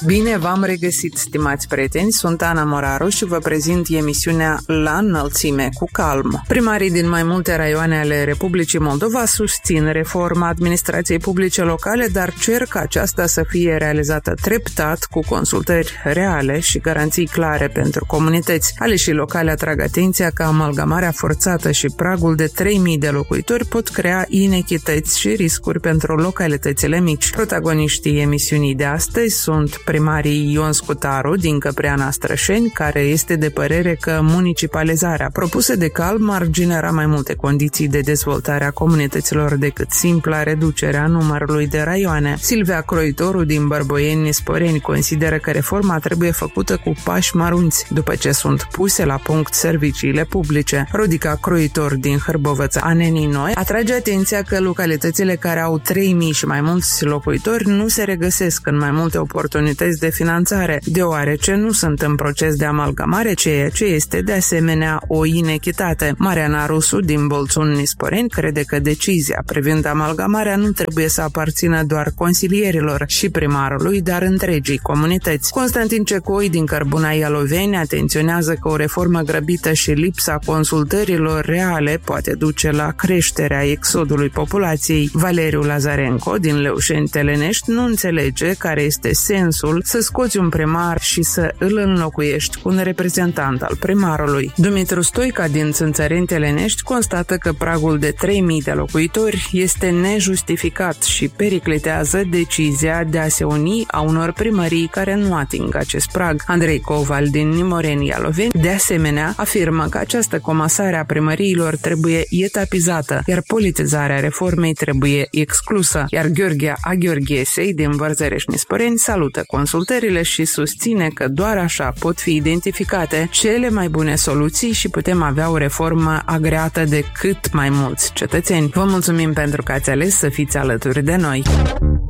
Bine v-am regăsit, stimați prieteni, sunt Ana Moraru și vă prezint emisiunea La înălțime cu calm. Primarii din mai multe raioane ale Republicii Moldova susțin reforma administrației publice locale, dar cer ca aceasta să fie realizată treptat, cu consultări reale și garanții clare pentru comunități. Aleșii locale atrag atenția că amalgamarea forțată și pragul de 3.000 de locuitori pot crea inechități și riscuri pentru localitățile mici. Protagoniștii emisiunii de astăzi sunt primarii Ion Scutaru din Căpreana Strășeni, care este de părere că municipalizarea propusă de Calm ar genera mai multe condiții de dezvoltare a comunităților decât simpla reducerea numărului de raioane. Silvia Croitoru din Bărboieni Sporeni consideră că reforma trebuie făcută cu pași mărunți, după ce sunt puse la punct serviciile publice. Rodica Croitor din Hârbovăța Anenii Noi atrage atenția că localitățile care au 3.000 și mai mulți locuitori nu se regăsesc în mai multe oportunități de finanțare, deoarece nu sunt în proces de amalgamare, ceea ce este de asemenea o inechitate. Mariana Rusu din Bolțun Nisporeni crede că decizia privind amalgamarea nu trebuie să aparțină doar consilierilor și primarului, dar întregii comunități. Constantin Cecoi din Cărbuna Ialoveni atenționează că o reformă grăbită și lipsa consultărilor reale poate duce la creșterea exodului populației. Valeriu Lazarenco din Leușeni Telenești nu înțelege care este sensul să scoți un primar și să îl înlocuiești cu un reprezentant al primarului. Dumitru Stoica din Țânțăreni Telenești constată că pragul de 3.000 de locuitori este nejustificat și periclitează decizia de a se uni a unor primării care nu ating acest prag. Andrei Coval din Nimoreni Ialoveni de asemenea afirmă că această comasare a primăriilor trebuie etapizată, iar politizarea reformei trebuie exclusă, iar Gheorghe Agheorghesei din Vărzărești Nisporeni salută consultările și susține că doar așa pot fi identificate cele mai bune soluții și putem avea o reformă agreată de cât mai mulți cetățeni. Vă mulțumim pentru că ați ales să fiți alături de noi.